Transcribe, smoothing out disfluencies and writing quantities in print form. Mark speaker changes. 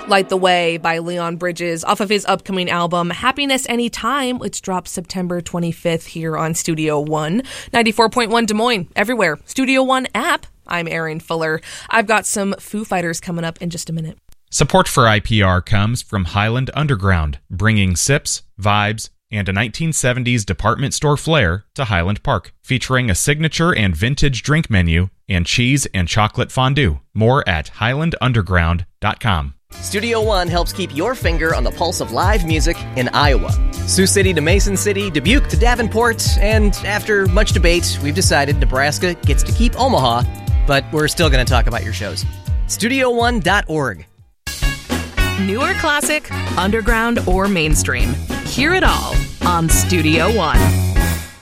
Speaker 1: Light the Way by Leon Bridges off of his upcoming album Happiness Anytime, which drops September 25th here on Studio One. 94.1 Des Moines, everywhere. Studio One app. I'm Erin Fuller. I've got some Foo Fighters coming up in just a minute.
Speaker 2: Support for IPR comes from Highland Underground, bringing sips, vibes, and a 1970s department store flair to Highland Park, featuring a signature and vintage drink menu and cheese and chocolate fondue. More at highlandunderground.com.
Speaker 3: Studio One helps keep your finger on the pulse of live music in Iowa. Sioux City to Mason City, Dubuque to Davenport, and after much debate, we've decided Nebraska gets to keep Omaha, but we're still going to talk about your shows. StudioOne.org.
Speaker 4: New or classic, underground or mainstream, hear it all on Studio One.